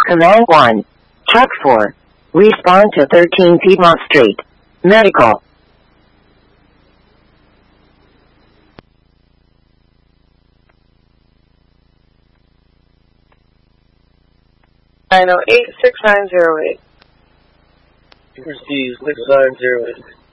Command 1. Truck 4. Respond to 13 Piedmont Street. Medical. 908-6908. Receive 6908.